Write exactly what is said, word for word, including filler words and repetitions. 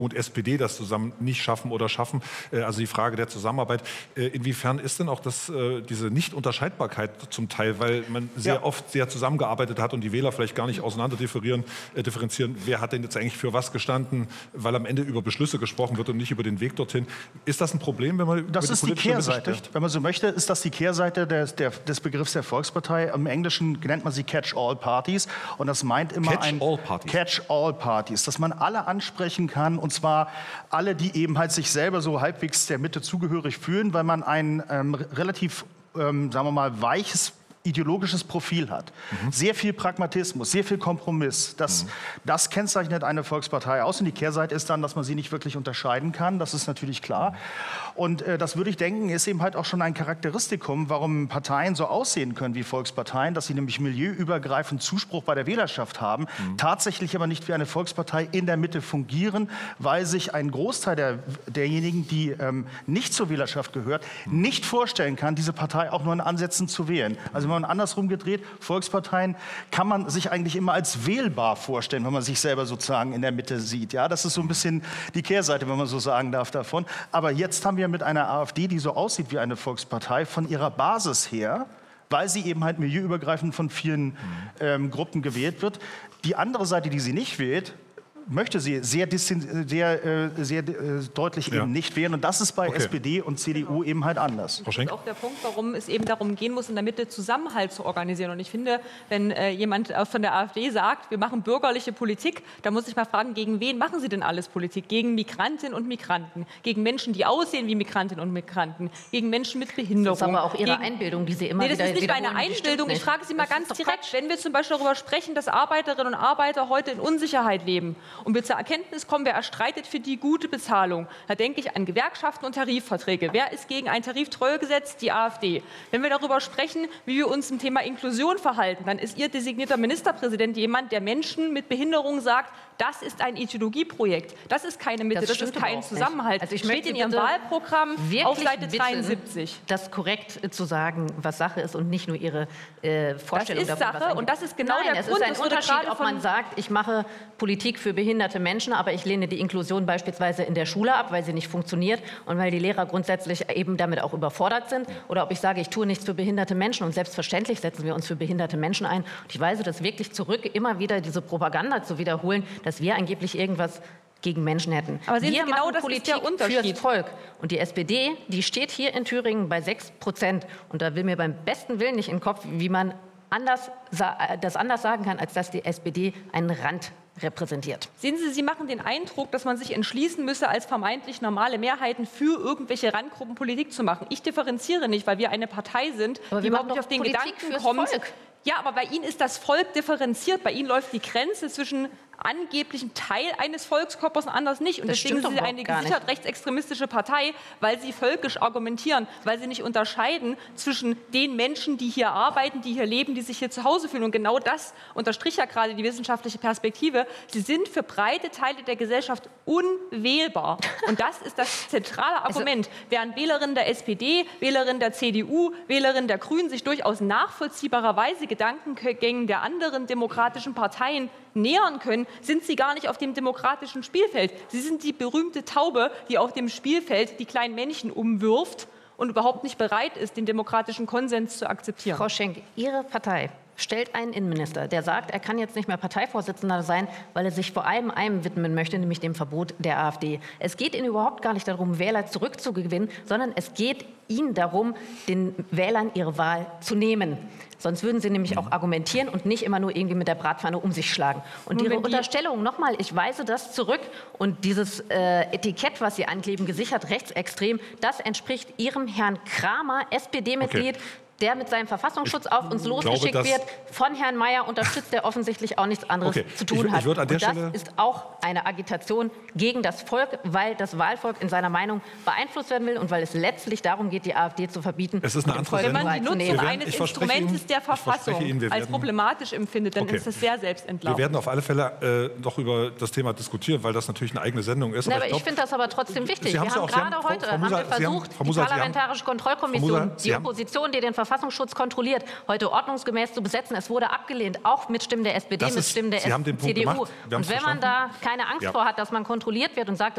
und S P D das zusammen nicht schaffen oder schaffen. Also die Frage der Zusammenarbeit. Inwiefern ist denn auch das, diese Nicht-Unterscheidbarkeit zum Teil, weil man sehr ja. oft sehr zusammengearbeitet hat und die Wähler vielleicht gar nicht auseinander differieren, äh, differenzieren, wer hat denn jetzt eigentlich für was gestanden, weil am Ende über Beschlüsse gesprochen wird und nicht über den Weg dorthin. Ist das ein Problem, wenn man über das die ist die Kehrseite. spricht? Wenn man so möchte, ist das die Kehrseite des, der, des Begriffs der Volkspartei. Im Englischen nennt man sie Catch-all-Parties und das meint immer Catch ein Catch-all-Parties. Catch-all-Parties, dass man alle ansprechen kann und zwar alle, die eben halt sich selber so halbwegs der Mitte zugehörig fühlen, weil man ein ähm, relativ, ähm, sagen wir mal, weiches ideologisches Profil hat. Mhm. Sehr viel Pragmatismus, sehr viel Kompromiss. Das, mhm. das kennzeichnet eine Volkspartei aus. Und die Kehrseite ist dann, dass man sie nicht wirklich unterscheiden kann. Das ist natürlich klar. Und äh, das würde ich denken, ist eben halt auch schon ein Charakteristikum, warum Parteien so aussehen können wie Volksparteien, dass sie nämlich milieuübergreifend Zuspruch bei der Wählerschaft haben, mhm. tatsächlich aber nicht wie eine Volkspartei in der Mitte fungieren, weil sich ein Großteil der, derjenigen, die ähm, nicht zur Wählerschaft gehört, mhm. nicht vorstellen kann, diese Partei auch nur in Ansätzen zu wählen. Also wenn man andersrum gedreht, Volksparteien kann man sich eigentlich immer als wählbar vorstellen, wenn man sich selber sozusagen in der Mitte sieht. Ja, das ist so ein bisschen die Kehrseite, wenn man so sagen darf, davon. Aber jetzt haben wir mit einer AfD, die so aussieht wie eine Volkspartei, von ihrer Basis her, weil sie eben halt milieuübergreifend von vielen ähm, Gruppen gewählt wird. Die andere Seite, die sie nicht wählt, möchte sie sehr, sehr, äh, sehr äh, deutlich ja. eben nicht wählen. Und das ist bei okay. S P D und C D U eben halt anders. Das ist auch der Punkt, warum es eben darum gehen muss, in der Mitte Zusammenhalt zu organisieren. Und ich finde, wenn äh, jemand von der AfD sagt, wir machen bürgerliche Politik, da muss ich mal fragen, gegen wen machen Sie denn alles Politik? Gegen Migrantinnen und Migranten, gegen Menschen, die aussehen wie Migrantinnen und Migranten, gegen Menschen mit Behinderung. Das ist aber auch Ihre gegen... Einbildung, die Sie immer nee, wieder das ist nicht meine Einbildung. Ich frage Sie mal ganz direkt, wenn wir zum Beispiel darüber sprechen, dass Arbeiterinnen und Arbeiter heute in Unsicherheit leben und wir zur Erkenntnis kommen, wer erstreitet für die gute Bezahlung. Da denke ich an Gewerkschaften und Tarifverträge. Wer ist gegen ein Tariftreuegesetz? Die AfD. Wenn wir darüber sprechen, wie wir uns im Thema Inklusion verhalten, dann ist Ihr designierter Ministerpräsident jemand, der Menschen mit Behinderung sagt, das ist ein Ideologieprojekt. Das ist keine Mitte, das, das ist kein Zusammenhalt. Also ich steht in Ihrem Wahlprogramm auf Seite dreiundsiebzig. Das korrekt zu sagen, was Sache ist und nicht nur Ihre äh, Vorstellung davon. Das ist Sache und das ist genau Nein, der es Grund. Es ist ein Unterschied, ob man sagt, ich mache Politik für behinderte Menschen, aber ich lehne die Inklusion beispielsweise in der Schule ab, weil sie nicht funktioniert und weil die Lehrer grundsätzlich eben damit auch überfordert sind. Oder ob ich sage, ich tue nichts für behinderte Menschen und selbstverständlich setzen wir uns für behinderte Menschen ein. Und ich weise das wirklich zurück, immer wieder diese Propaganda zu wiederholen, dass wir angeblich irgendwas gegen Menschen hätten. Aber sehen wir Sie, genau machen das Politik ist der Unterschied. Fürs Volk. Und die S P D, die steht hier in Thüringen bei sechs Prozent. Und da will mir beim besten Willen nicht in den Kopf, wie man anders, das anders sagen kann, als dass die S P D einen Rand repräsentiert. Sehen Sie, Sie machen den Eindruck, dass man sich entschließen müsse, als vermeintlich normale Mehrheiten für irgendwelche Randgruppen Politik zu machen. Ich differenziere nicht, weil wir eine Partei sind, aber die überhaupt nicht auf den Politik Gedanken kommt. Volk. Ja, aber bei Ihnen ist das Volk differenziert. Bei Ihnen läuft die Grenze zwischen angeblichen Teil eines Volkskörpers und anders nicht. Und das deswegen sind Sie eine gesichert nicht. rechtsextremistische Partei, weil Sie völkisch argumentieren, weil Sie nicht unterscheiden zwischen den Menschen, die hier arbeiten, die hier leben, die sich hier zu Hause fühlen. Und genau das unterstrich ja gerade die wissenschaftliche Perspektive. Sie sind für breite Teile der Gesellschaft unwählbar. Und das ist das zentrale Argument. Also, während Wählerinnen der S P D, Wählerinnen der C D U, Wählerinnen der Grünen sich durchaus nachvollziehbarerweise Gedankengängen der anderen demokratischen Parteien nähern können, sind sie gar nicht auf dem demokratischen Spielfeld. Sie sind die berühmte Taube, die auf dem Spielfeld die kleinen Männchen umwirft und überhaupt nicht bereit ist, den demokratischen Konsens zu akzeptieren. Frau Schenk, Ihre Partei stellt einen Innenminister, der sagt, er kann jetzt nicht mehr Parteivorsitzender sein, weil er sich vor allem einem widmen möchte, nämlich dem Verbot der AfD. Es geht Ihnen überhaupt gar nicht darum, Wähler zurückzugewinnen, sondern es geht Ihnen darum, den Wählern ihre Wahl zu nehmen. Sonst würden Sie nämlich auch argumentieren und nicht immer nur irgendwie mit der Bratpfanne um sich schlagen. Und Nun, Ihre Unterstellung, nochmal, ich weise das zurück und dieses äh, Etikett, was Sie ankleben, gesichert rechtsextrem, das entspricht Ihrem Herrn Kramer, S P D-Mitglied, okay, der mit seinem Verfassungsschutz auf uns losgeschickt glaube, wird, von Herrn Mayer unterstützt, der offensichtlich auch nichts anderes okay. zu tun ich, hat. Ich an der und das Stelle ist auch eine Agitation gegen das Volk, weil das Wahlvolk in seiner Meinung beeinflusst werden will und weil es letztlich darum geht, die AfD zu verbieten. Es ist eine andere Wenn man die Nutzung werden, eines Instrumentes Ihnen, der Verfassung Ihnen, werden, als problematisch empfindet, dann okay. ist das sehr selbstentlarvend. Wir werden auf alle Fälle äh, noch über das Thema diskutieren, weil das natürlich eine eigene Sendung ist. Na, aber aber ich, ich finde das aber trotzdem wichtig. Wir haben auch, gerade haben, heute Frau, Frau Musa, haben wir versucht, haben, Musa, die Parlamentarische Kontrollkommission, Musa, die Opposition, die den Verfassungsschutz kontrolliert, heute ordnungsgemäß zu besetzen. Es wurde abgelehnt, auch mit Stimmen der S P D, das mit ist, Stimmen der C D U. Und wenn man da keine Angst ja. vor hat, dass man kontrolliert wird und sagt,